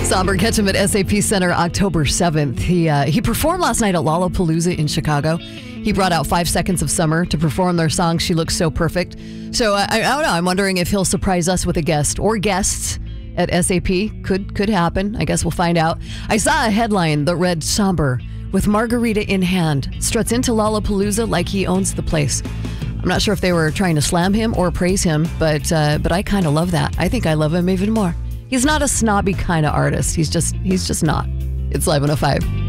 Somber, catch him at SAP Center October 7th. He performed last night at Lollapalooza in Chicago. He brought out 5 Seconds of Summer to perform their song, She Looks So Perfect. So I don't know. I'm wondering if he'll surprise us with a guest or guests at SAP. Could happen. I guess we'll find out. I saw a headline that read, Somber, with margarita in hand, struts into Lollapalooza like he owns the place. I'm not sure if they were trying to slam him or praise him, but I kind of love that. I think I love him even more. He's not a snobby kind of artist. He's just not. It's Live 105.